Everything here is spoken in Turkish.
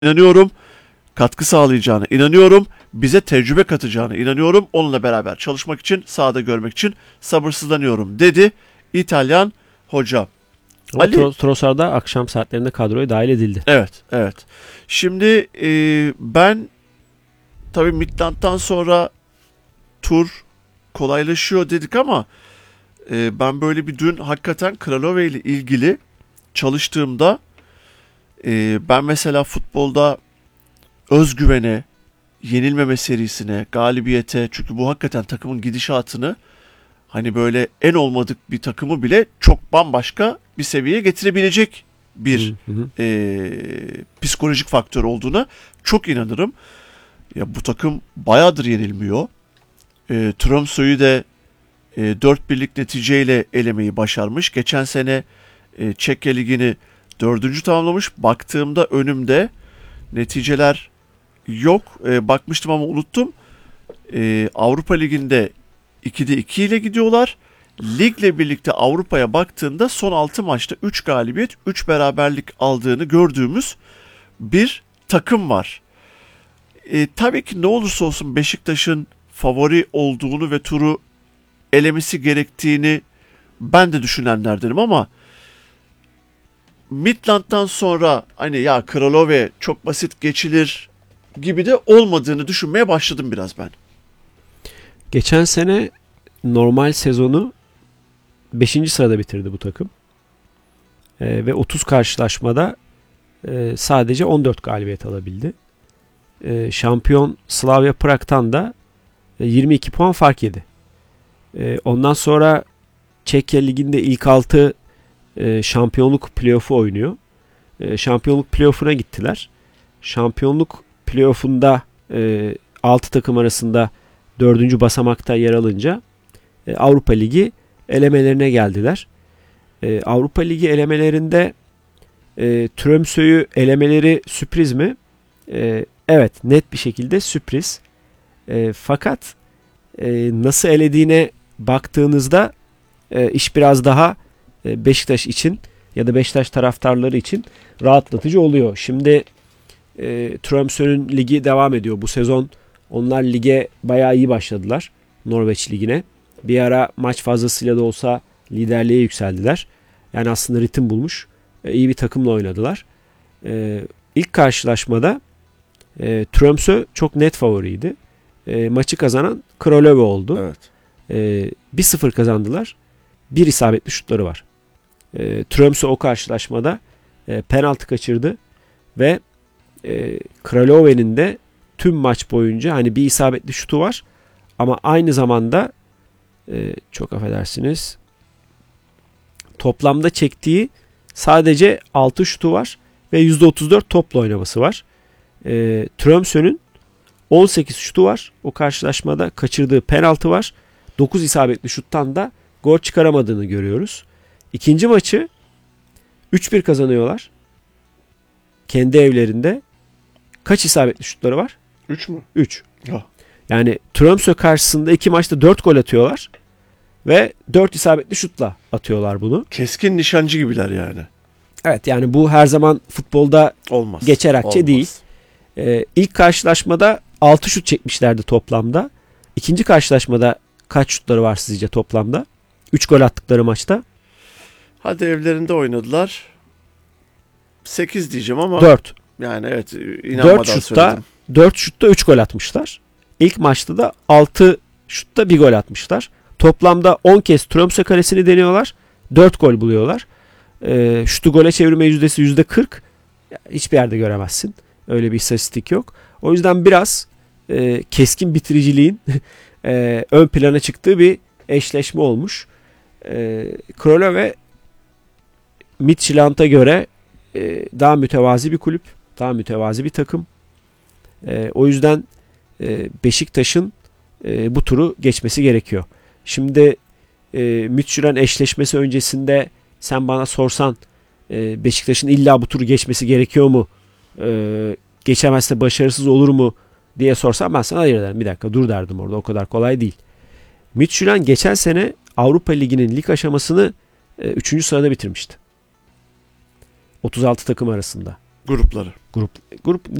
inanıyorum. Katkı sağlayacağına inanıyorum. Bize tecrübe katacağına inanıyorum. Onunla beraber çalışmak için, sahada görmek için sabırsızlanıyorum dedi İtalyan hoca. Ama Trossard da akşam saatlerinde kadroya dahil edildi. Evet. Şimdi ben tabii Midland'dan sonra tur kolaylaşıyor dedik ama ben böyle bir dün hakikaten Kralove ile ilgili çalıştığımda ben mesela futbolda özgüvene, yenilmeme serisine, galibiyete, çünkü bu hakikaten takımın gidişatını hani böyle en olmadık bir takımı bile çok bambaşka bir seviyeye getirebilecek bir psikolojik faktör olduğuna çok inanırım. Ya bu takım bayağıdır yenilmiyor. Tromsø'yü de 4-1'lik neticeyle elemeyi başarmış. Geçen sene Çekya Ligi'ni 4. tamamlamış. Baktığımda önümde neticeler yok. Bakmıştım ama unuttum. Avrupa Ligi'nde 2'de 2 ile gidiyorlar. Ligle birlikte Avrupa'ya baktığında son 6 maçta 3 galibiyet, 3 beraberlik aldığını gördüğümüz bir takım var. Tabii ki ne olursa olsun Beşiktaş'ın favori olduğunu ve turu elemesi gerektiğini ben de düşünenlerdenim ama Midland'dan sonra hani ya Kralove çok basit geçilir gibi de olmadığını düşünmeye başladım biraz ben. Geçen sene normal sezonu 5. sırada bitirdi bu takım. Ve 30 karşılaşmada sadece 14 galibiyet alabildi. Şampiyon Slavia Prag'tan da 22 puan fark yedi. Ondan sonra Çekya Ligi'nde ilk 6 şampiyonluk playoff'u oynuyor. Şampiyonluk playoff'una gittiler. Şampiyonluk playoff'unda 6 takım arasında 4. basamakta yer alınca Avrupa Ligi elemelerine geldiler. Avrupa Ligi elemelerinde Tromsø'yü elemeleri sürpriz mi? Evet, net bir şekilde sürpriz. Fakat nasıl elediğine baktığınızda iş biraz daha Beşiktaş için ya da Beşiktaş taraftarları için rahatlatıcı oluyor. Şimdi Tromsø'nün ligi devam ediyor. Bu sezon onlar lige bayağı iyi başladılar. Norveç ligine. Bir ara maç fazlasıyla da olsa liderliğe yükseldiler. Yani aslında ritim bulmuş. İyi bir takımla oynadılar. İlk karşılaşmada Tromsø çok net favoriydi. Maçı kazanan Kralove oldu. Evet. 1-0 kazandılar. Bir isabetli şutları var. Tromsø o karşılaşmada penaltı kaçırdı ve Kralove'nin de tüm maç boyunca hani bir isabetli şutu var ama aynı zamanda çok affedersiniz toplamda çektiği sadece 6 şutu var ve %34 topla oynaması var. Tromsø'nün 18 şutu var. O karşılaşmada kaçırdığı penaltı var. 9 isabetli şuttan da gol çıkaramadığını görüyoruz. İkinci maçı 3-1 kazanıyorlar. Kendi evlerinde. Kaç isabetli şutları var? 3 mü? 3. Yani Tromsø karşısında 2 maçta 4 gol atıyorlar. Ve 4 isabetli şutla atıyorlar bunu. Keskin nişancı gibiler yani. Evet, yani bu her zaman futbolda olmaz. Geçer akçe değil. İlk karşılaşmada 6 şut çekmişlerdi toplamda. İkinci karşılaşmada kaç şutları var sizce toplamda? 3 gol attıkları maçta. Hadi evlerinde oynadılar. 8 diyeceğim ama. 4. Yani evet, inanmadan söyledim. 4 şutta 3 gol atmışlar. İlk maçta da 6 şutta 1 gol atmışlar. Toplamda 10 kez Tromsø kalesini deniyorlar. 4 gol buluyorlar. Şutu gole çevirme yüzdesi %40. Hiçbir yerde göremezsin. Öyle bir istatistik yok. O yüzden biraz keskin bitiriciliğin ön plana çıktığı bir eşleşme olmuş. Kralove Midtjylland'a göre daha mütevazi bir kulüp. Daha mütevazi bir takım. O yüzden Beşiktaş'ın bu turu geçmesi gerekiyor. Şimdi Midtjylland eşleşmesi öncesinde sen bana sorsan Beşiktaş'ın illa bu turu geçmesi gerekiyor mu? Geçemezse başarısız olur mu diye sorsam ben sana hayır derim. Bir dakika dur derdim orada. O kadar kolay değil. Midtjylland geçen sene Avrupa Ligi'nin lig aşamasını 3. sırada bitirmişti. 36 takım arasında. Grupları. Grup